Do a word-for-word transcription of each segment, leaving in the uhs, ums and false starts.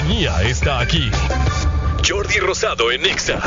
compañía está aquí. Jordi Rosado en Exa.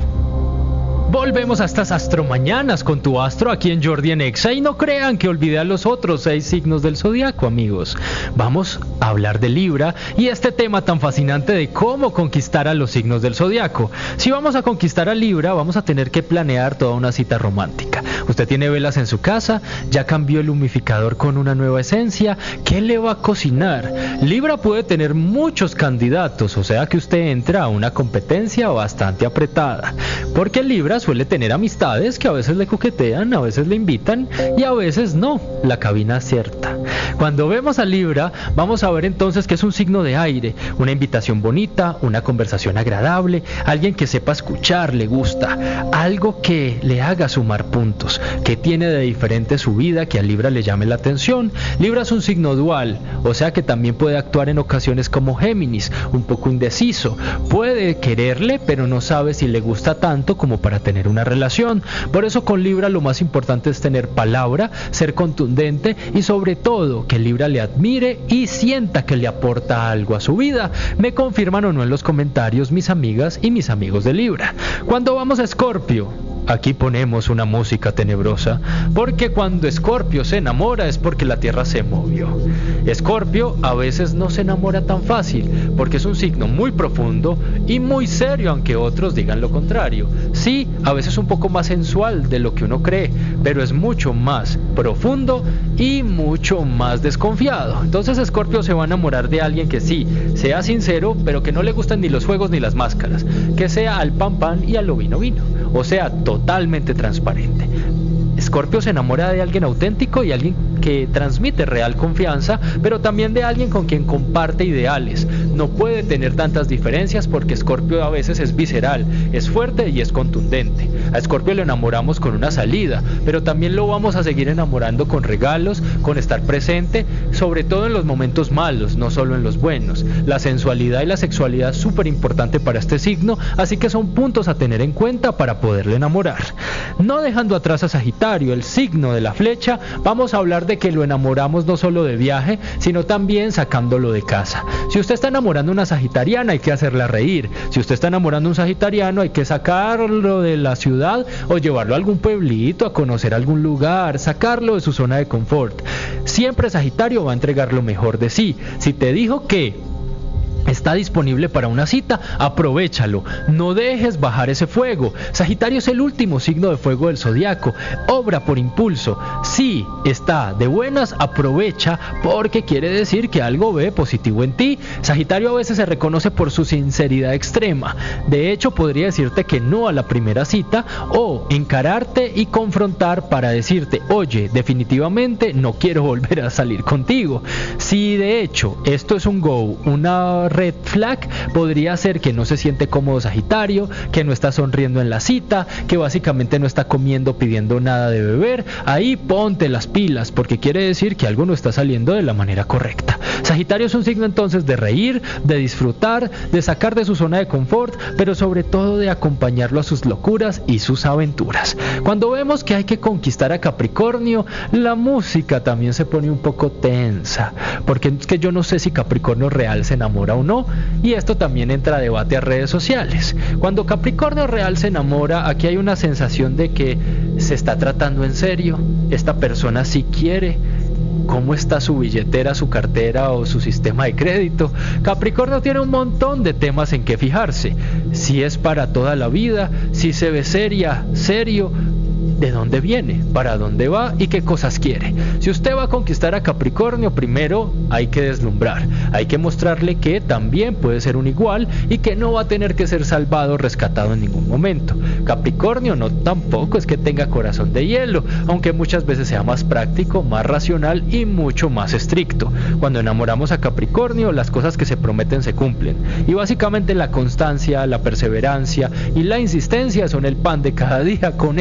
Volvemos a estas astromañanas con tu astro aquí en Jordi en Exa, y no crean que olvidé a los otros seis signos del zodiaco, amigos. Vamos a hablar de Libra y este tema tan fascinante de cómo conquistar a los signos del zodiaco. Si vamos a conquistar a Libra, vamos a tener que planear toda una cita romántica. Usted tiene velas en su casa, ya cambió el humidificador con una nueva esencia. ¿Qué le va a cocinar? Libra puede tener muchos candidatos, o sea que usted entra a una competencia bastante apretada, porque Libra suele tener amistades que a veces le coquetean, a veces le invitan y a veces no. La cabina es cierta. Cuando vemos a Libra, vamos a ver entonces que es un signo de aire, una invitación bonita, una conversación agradable, alguien que sepa escuchar, le gusta, algo que le haga sumar puntos, que tiene de diferente su vida, que a Libra le llame la atención. Libra es un signo dual, o sea que también puede actuar en ocasiones como Géminis, un poco indeciso, puede quererle pero no sabe si le gusta tanto como para tener una relación. Por eso con Libra lo más importante es tener palabra, ser contundente y sobre todo que Libra le admire y sienta que le aporta algo a su vida. Me confirman o no en los comentarios mis amigas y mis amigos de Libra. Cuando vamos a Escorpio, aquí ponemos una música tenebrosa, porque cuando Escorpio se enamora es porque la tierra se movió. Escorpio a veces no se enamora tan fácil, porque es un signo muy profundo y muy serio, aunque otros digan lo contrario. Sí, a veces un poco más sensual de lo que uno cree, pero es mucho más profundo y mucho más desconfiado. Entonces Escorpio se va a enamorar de alguien que sí, sea sincero, pero que no le gusten ni los juegos ni las máscaras, que sea al pan pan y al lo vino vino, o sea, totalmente transparente. Escorpio se enamora de alguien auténtico y alguien que transmite real confianza, pero también de alguien con quien comparte ideales. No puede tener tantas diferencias porque Escorpio a veces es visceral, es fuerte y es contundente. A Escorpio lo enamoramos con una salida, pero también lo vamos a seguir enamorando con regalos, con estar presente, sobre todo en los momentos malos, no solo en los buenos. La sensualidad y la sexualidad es súper importante para este signo, así que son puntos a tener en cuenta para poderle enamorar. No dejando atrás a Sagitario, el signo de la flecha, vamos a hablar de que lo enamoramos no solo de viaje, sino también sacándolo de casa. Si usted está enamorando a una sagitariana, hay que hacerla reír. Si usted está enamorando a un sagitariano, hay que sacarlo de la ciudad o llevarlo a algún pueblito, a conocer algún lugar, sacarlo de su zona de confort. Siempre Sagitario va a entregar lo mejor de sí. Si te dijo que está disponible para una cita, aprovéchalo, no dejes bajar ese fuego. Sagitario es el último signo de fuego del zodiaco, obra por impulso. Si está de buenas, aprovecha, porque quiere decir que algo ve positivo en ti. Sagitario a veces se reconoce por su sinceridad extrema. De hecho, podría decirte que no a la primera cita o encararte y confrontar para decirte, oye, definitivamente no quiero volver a salir contigo. Si de hecho esto es un go, una red flag, podría ser que no se siente cómodo Sagitario, que no está sonriendo en la cita, que básicamente no está comiendo, pidiendo nada de beber. Ahí ponte las pilas, porque quiere decir que algo no está saliendo de la manera correcta. Sagitario es un signo entonces de reír, de disfrutar, de sacar de su zona de confort, pero sobre todo de acompañarlo a sus locuras y sus aventuras. Cuando vemos que hay que conquistar a Capricornio, la música también se pone un poco tensa, porque es que yo no sé si Capricornio real se enamora o no, y esto también entra a debate a redes sociales. Cuando Capricornio real se enamora, aquí hay una sensación de que se está tratando en serio, esta persona sí quiere. ¿Cómo está su billetera, su cartera o su sistema de crédito? Capricornio tiene un montón de temas en que fijarse. Si es para toda la vida, si se ve seria, serio, de dónde viene, para dónde va y qué cosas quiere. Si usted va a conquistar a Capricornio, primero hay que deslumbrar, hay que mostrarle que también puede ser un igual y que no va a tener que ser salvado o rescatado en ningún momento. Capricornio no tampoco es que tenga corazón de hielo, aunque muchas veces sea más práctico, más racional y mucho más estricto. Cuando enamoramos a Capricornio, las cosas que se prometen se cumplen, y básicamente la constancia, la perseverancia y la insistencia son el pan de cada día con este corazón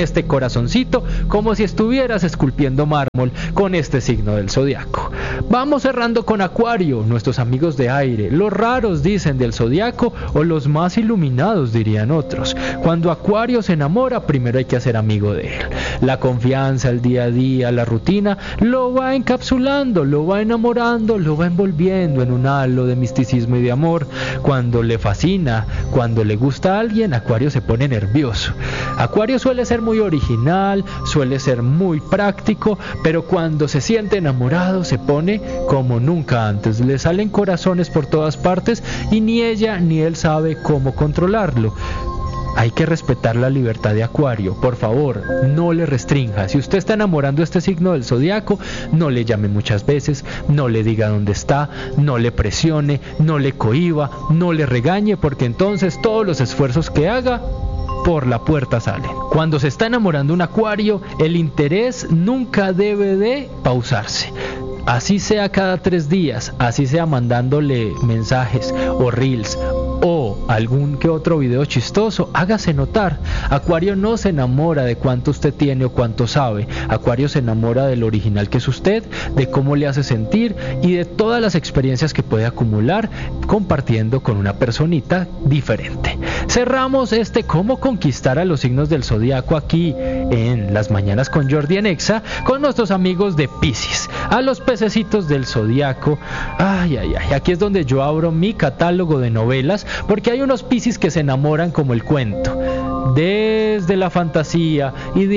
corazoncito como si estuvieras esculpiendo mármol con este signo del zodiaco. Vamos cerrando con Acuario, nuestros amigos de aire, los raros dicen del zodiaco o los más iluminados dirían otros. Cuando Acuario se enamora, primero hay que hacer amigo de él. La confianza, el día a día, la rutina, lo va encapsulando, lo va enamorando, lo va envolviendo en un halo de misticismo y de amor. Cuando le fascina, cuando le gusta a alguien, Acuario se pone nervioso. Acuario suele ser muy original, suele ser muy práctico, pero cuando se siente enamorado se pone como nunca antes. Le salen corazones por todas partes y ni ella ni él sabe cómo controlarlo. Hay que respetar la libertad de Acuario, por favor, no le restrinja. Si usted está enamorando a este signo del zodiaco, no le llame muchas veces, no le diga dónde está, no le presione, no le cohíba, no le regañe, porque entonces todos los esfuerzos que haga por la puerta salen. Cuando se está enamorando un Acuario, el interés nunca debe de pausarse. Así sea cada tres días, así sea mandándole mensajes o reels o algún que otro video chistoso, hágase notar. Acuario no se enamora de cuánto usted tiene o cuánto sabe. Acuario se enamora del original que es usted, de cómo le hace sentir y de todas las experiencias que puede acumular compartiendo con una personita diferente. Cerramos este cómo conquistar a los signos del zodiaco aquí en Las Mañanas con Jordi en Exa con nuestros amigos de Piscis, a los pececitos del zodiaco. Ay, ay, ay, aquí es donde yo abro mi catálogo de novelas, porque hay unos Piscis que se enamoran como el cuento, desde la fantasía,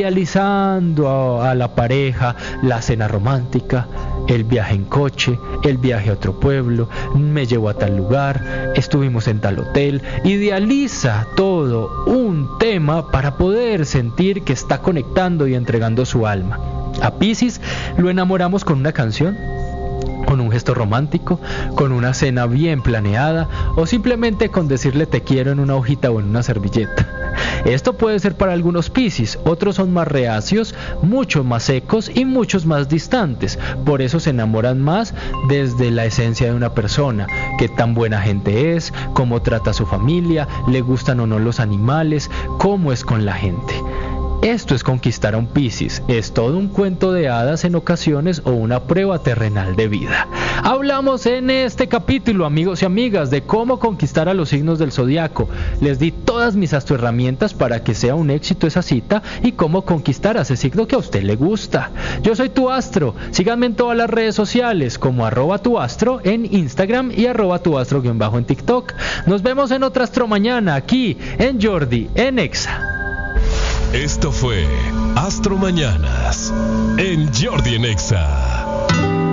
idealizando a, a la pareja, la cena romántica, el viaje en coche, el viaje a otro pueblo, me llevó a tal lugar, estuvimos en tal hotel, idealiza todo un tema para poder sentir que está conectando y entregando su alma. A Piscis lo enamoramos con una canción, con un gesto romántico, con una cena bien planeada o simplemente con decirle te quiero en una hojita o en una servilleta. Esto puede ser para algunos Piscis, otros son más reacios, mucho más secos y muchos más distantes. Por eso se enamoran más desde la esencia de una persona, qué tan buena gente es, cómo trata a su familia, le gustan o no los animales, cómo es con la gente. Esto es conquistar a un Piscis, es todo un cuento de hadas en ocasiones o una prueba terrenal de vida. Hablamos en este capítulo, amigos y amigas, de cómo conquistar a los signos del zodiaco. Les di todas mis astroherramientas para que sea un éxito esa cita y cómo conquistar a ese signo que a usted le gusta. Yo soy tu astro, síganme en todas las redes sociales como arroba tu astro en Instagram y arroba tu astro guión bajo en TikTok. Nos vemos en otra Astro Mañana aquí en Jordi en Exa. Esto fue Astro Mañanas en Jordi en Exa.